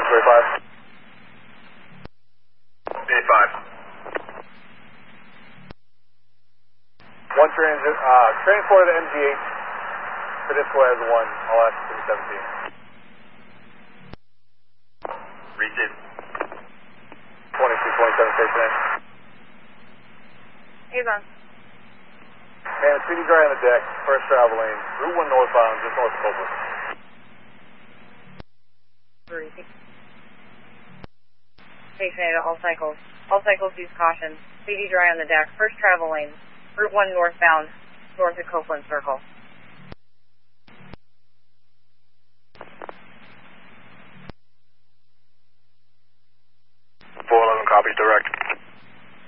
285. 85. One transit, transport to MGH. Fidisco has 1. I'll ask for 17. Receive. 2227 station A. Avon. And CD dry on the deck, first travel lane, Route 1 northbound, just north of Copeland. Station A to all cycles. All cycles use caution. CD dry on the deck, first travel lane, Route 1 northbound, north of Copeland Circle. 411 copies direct.